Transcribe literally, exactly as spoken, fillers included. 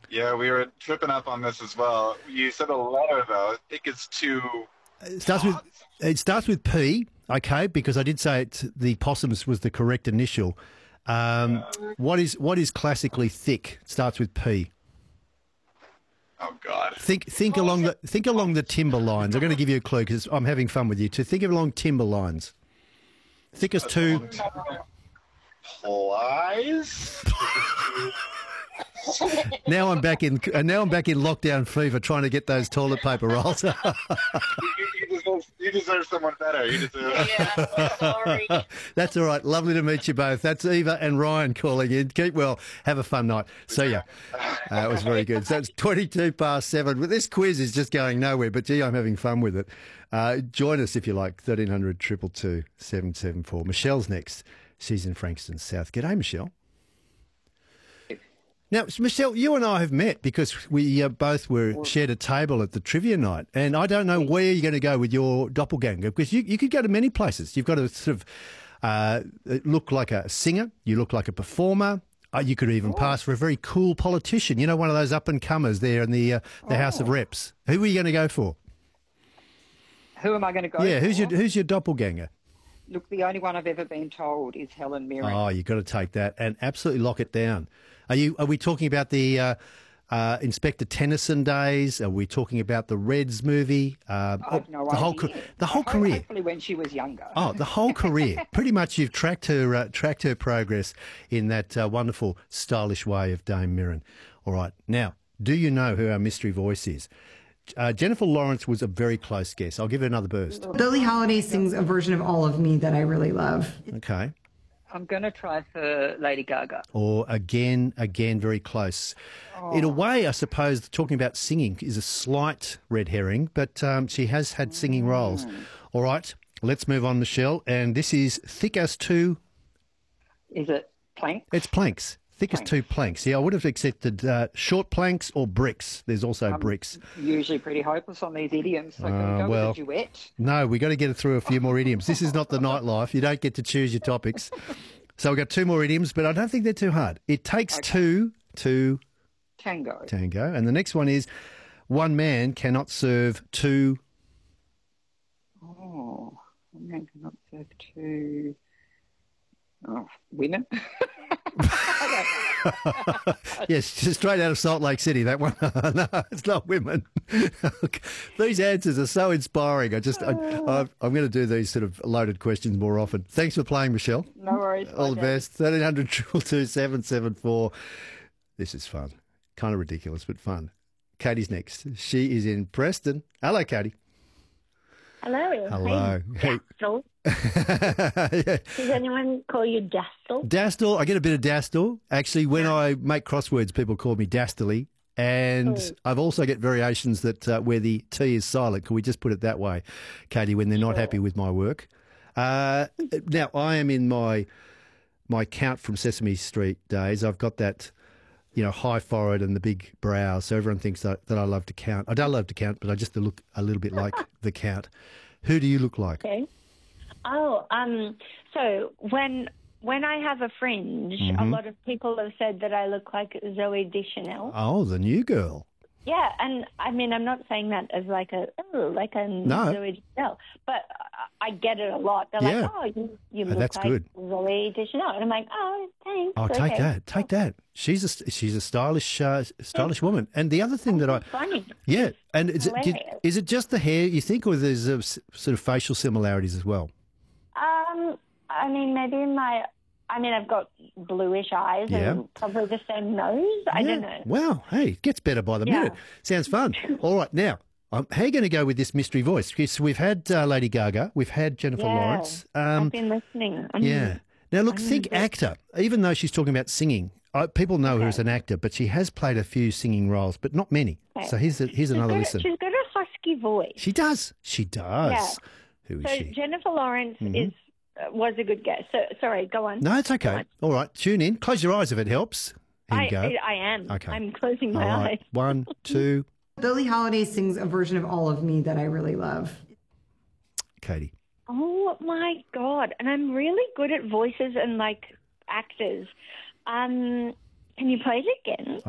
Yeah, we were tripping up on this as well. You said a letter though. I think it's two. It starts with it starts with P, okay, because I did say it, the possums was the correct initial. Um, what is what is classically thick? It starts with P. Oh God. Think think along the think along the timber lines. I'm going to give you a clue because I'm having fun with you. To think along timber lines. Thick as two. Plies. Now I'm back in. uh, Now I'm back in lockdown fever, trying to get those toilet paper rolls. you, you, you, deserve, you deserve someone better. You deserve. Yeah, sorry. That's all right. Lovely to meet you both. That's Eva and Ryan calling in. Keep well. Have a fun night. See ya. Uh, it was very good. So it's twenty-two past seven. But this quiz is just going nowhere. But gee, I'm having fun with it. Uh, join us if you like. thirteen hundred, two two two, seven seven four. Michelle's next. She's in Frankston South. G'day, Michelle. Now, Michelle, you and I have met because we uh, both were shared a table at the trivia night, and I don't know where you're going to go with your doppelganger because you, you could go to many places. You've got to sort of uh, look like a singer, you look like a performer, uh, you could even pass for a very cool politician. You know, one of those up and comers there in the uh, the House of Reps. Who are you going to go for? Who am I going to go Yeah, for? who's your who's your doppelganger? Look, the only one I've ever been told is Helen Mirren. Oh, you've got to take that and absolutely lock it down. Are you? Are we talking about the uh, uh, Inspector Tennyson days? Are we talking about the Reds movie? Uh, I have no the whole idea. ca- the whole Ho- career. Hopefully when she was younger. Oh, the whole career. Pretty much, you've tracked her uh, tracked her progress in that uh, wonderful, stylish way of Dame Mirren. All right, now, do you know who our mystery voice is? Uh, Jennifer Lawrence was a very close guess. I'll give it another burst. Billie Holiday sings a version of All of Me that I really love. Okay. I'm going to try for Lady Gaga. Or again, again, very close. In a way, I suppose, talking about singing is a slight red herring, but um, she has had singing roles. All right, let's move on, Michelle. And this is Thick as Two. Is it Plank? It's planks. Thick as two planks. Yeah, I would have accepted uh, short planks or bricks. There's also bricks. Usually pretty hopeless on these idioms. So can Uh, we go well, with a duet? No, we got to get it through a few more idioms. This is not the nightlife. You don't get to choose your topics. So we've got two more idioms, but I don't think they're too hard. It takes two to Tango. tango. And the next one is one man cannot serve two. Oh, one man cannot serve two oh, women. Yes, just straight out of Salt Lake City, that one. No, it's not women. These answers are so inspiring. I just, I, I, I'm going to do these sort of loaded questions more often. Thanks for playing, Michelle. No worries. All the Bye, best. thirteen hundred, two two two, seven seven four. This is fun. Kind of ridiculous, but fun. Katie's next. She is in Preston. Hello, Katie. Hello. Hello. Hey, Dastel. Yeah. Does anyone call you Dastel? Dastel. I get a bit of Dastel. Actually, when I make crosswords, people call me Dastily. And Oh. I've also get variations that uh, where the T is silent. Can we just put it that way, Katie, when they're not happy with my work? Uh, now, I am in my my Count from Sesame Street days. I've got that, you know, high forehead and the big brows. So everyone thinks that, that I love to count. I don't love to count, but I just look a little bit like the Count. Who do you look like? Okay. Oh, um, so when when I have a fringe, a Mhm. lot of people have said that I look like Zoe Deschanel. Oh, the new girl. Yeah, and I mean, I'm not saying that as like a oh, like a No. Zoe Deschanel, but I I get it a lot. They're Yeah. like, oh, you, you Oh, look that's like good. Zoe Deschanel, and I'm like, oh, thanks. Oh, take okay. that, take that. She's a she's a stylish uh, stylish woman. And the other thing that I Funny. yeah, and is it did, Hilarious. is it just the hair you think, or there's a s- sort of facial similarities as well? Um, I mean, maybe my. I mean, I've got bluish eyes Yeah. and probably the same nose. I don't know. Wow, hey, it gets better by the Yeah. minute. Sounds fun. All right, now, um, how are you going to go with this mystery voice? Because we've had uh, Lady Gaga, we've had Jennifer Yeah, Lawrence. I've Um, been listening. I'm, yeah. Now, look, I'm think good. actor. Even though she's talking about singing, I, people know her as an actor, but she has played a few singing roles, but not many. Okay. So here's a, here's She's another got a- listen. She's got a husky voice. She does. She does. Yeah. Who is So she? Jennifer Lawrence Mhm. is uh, was a good guess. So sorry, go on. No, it's Go okay. on. All right, tune in. Close your eyes if it helps. Here I, you go. I, I am. Okay. I'm closing my All eyes. right, one, two, Billie Holiday sings a version of All of Me that I really love. Katie. Oh my god! And I'm really good at voices and like actors. Um, can you play it again?